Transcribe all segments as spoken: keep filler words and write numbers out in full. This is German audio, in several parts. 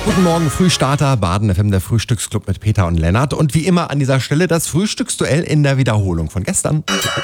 Guten Morgen, Frühstarter, Baden F M, der Frühstücksclub mit Peter und Lennart. Und wie immer an dieser Stelle das Frühstücksduell in der Wiederholung von gestern.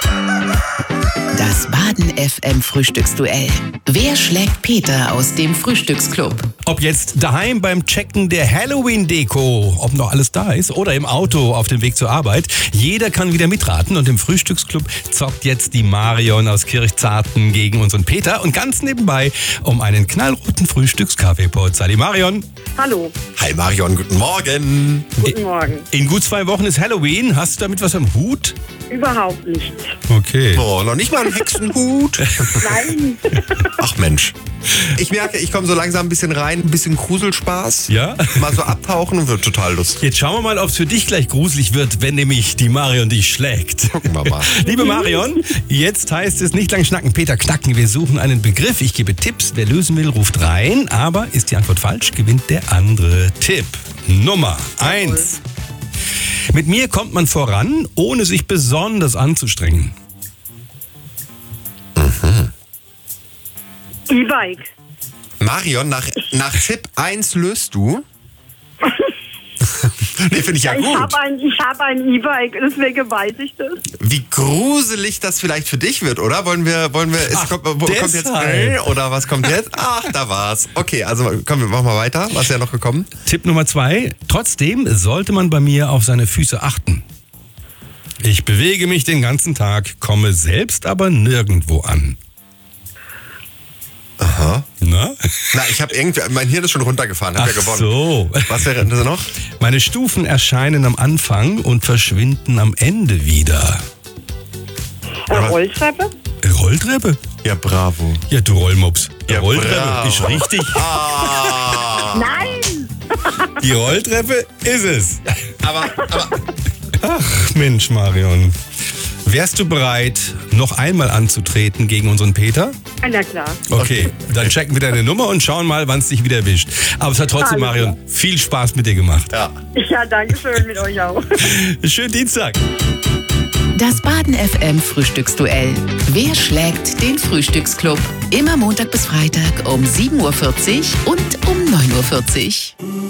Das Baden F M Frühstücksduell. Wer schlägt Peter aus dem Frühstücksclub? Ob jetzt daheim beim Checken der Halloween-Deko, ob noch alles da ist, oder im Auto auf dem Weg zur Arbeit, jeder kann wieder mitraten. Und im Frühstücksclub zockt jetzt die Marion aus Kirchzarten gegen unseren Peter. Und ganz nebenbei um einen knallroten Frühstückskaffeepot. Sali Marion. Hallo. Hi Marion, guten Morgen. Guten Morgen. In gut zwei Wochen ist Halloween. Hast du damit was am Hut? Überhaupt nicht. Okay. Oh, noch nicht mal ein Hexenhut. Nein. Ach Mensch. Ich merke, ich komme so langsam ein bisschen rein, ein bisschen Gruselspaß. Ja? Mal so abtauchen und wird total lustig. Jetzt schauen wir mal, ob es für dich gleich gruselig wird, wenn nämlich die Marion dich schlägt. Gucken wir mal. Liebe Marion, jetzt heißt es nicht lang schnacken, Peter knacken. Wir suchen einen Begriff. Ich gebe Tipps. Wer lösen will, ruft rein. Aber ist die Antwort falsch, gewinnt der andere. Tipp Nummer eins. Mit mir kommt man voran, ohne sich besonders anzustrengen. E-Bike. Marion, nach, nach Tipp eins löst du? Nee, finde ich ja Ich gut. habe ein, ich hab ein E-Bike, deswegen weiß ich das. Wie gruselig das vielleicht für dich wird, oder? Wollen wir, wollen wir, es Ach, kommt, wo, kommt jetzt, deshalb. äh, oder was kommt jetzt? Ach, da war's. Okay, also komm, wir machen mal weiter. Was ist ja noch gekommen? Tipp Nummer zwei. Trotzdem sollte man bei mir auf seine Füße achten. Ich bewege mich den ganzen Tag, komme selbst aber nirgendwo an. Aha. Na? Na, ich habe irgendwie, mein Hirn ist schon runtergefahren, hab Ach ja gewonnen. so. Was wäre das noch? Meine Stufen erscheinen am Anfang und verschwinden am Ende wieder. Eine Rolltreppe? Rolltreppe? Ja, bravo. Ja, du Rollmops. Die Ja, Rolltreppe bravo. ist richtig. Ah. Nein! Die Rolltreppe ist es. Aber, aber, Ach, Mensch, Marion. Wärst du bereit, noch einmal anzutreten gegen unseren Peter? Na klar. Okay, dann checken wir deine Nummer und schauen mal, wann es dich wieder erwischt. Aber es hat trotzdem, Alles Marion, viel Spaß mit dir gemacht. ja. Ja, danke schön mit euch auch. Schönen Dienstag. Das Baden F M Frühstücksduell. Wer schlägt den Frühstücksclub? Immer Montag bis Freitag um sieben Uhr vierzig und um neun Uhr vierzig.